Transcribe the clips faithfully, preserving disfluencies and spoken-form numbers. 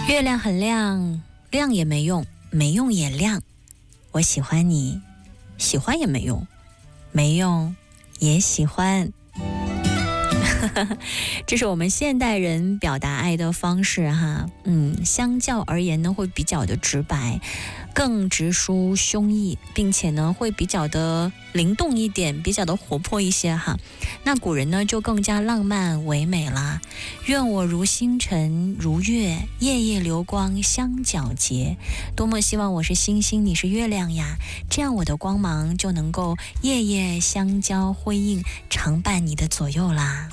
月亮很亮，亮也没用，没用也亮。我喜欢你，喜欢也没用，没用也喜欢。这是我们现代人表达爱的方式哈，嗯，相较而言呢，会比较的直白，更直抒胸臆，并且呢，会比较的灵动一点，比较的活泼一些哈。那古人呢，就更加浪漫唯美啦。愿我如星辰，如月，夜夜流光相皎洁。多么希望我是星星，你是月亮呀，这样我的光芒就能够夜夜相交辉映，常伴你的左右啦。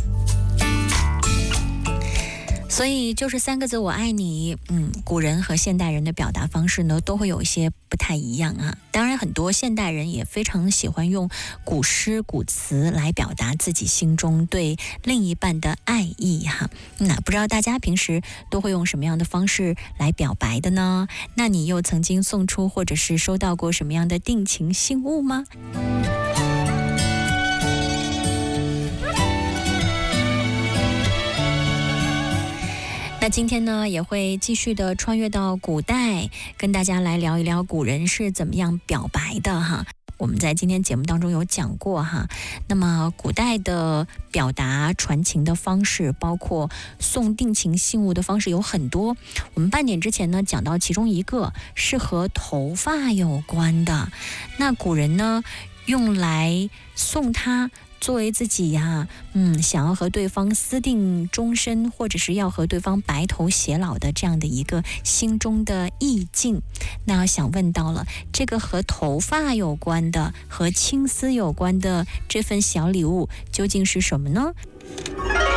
所以就是三个字我爱你，嗯，古人和现代人的表达方式呢都会有一些不太一样啊。当然很多现代人也非常喜欢用古诗古词来表达自己心中对另一半的爱意哈。那不知道大家平时都会用什么样的方式来表白的呢？那你又曾经送出或者是收到过什么样的定情信物吗？那今天呢，也会继续的穿越到古代，跟大家来聊一聊古人是怎么样表白的哈。我们在今天节目当中有讲过哈，那么古代的表达传情的方式，包括送定情信物的方式有很多。我们半点之前呢讲到其中一个是和头发有关的，那古人呢用来送他作为自己呀，嗯，想要和对方私定终身，或者是要和对方白头偕老的这样的一个心中的意境。那想问到了，这个和头发有关的、和青丝有关的这份小礼物究竟是什么呢？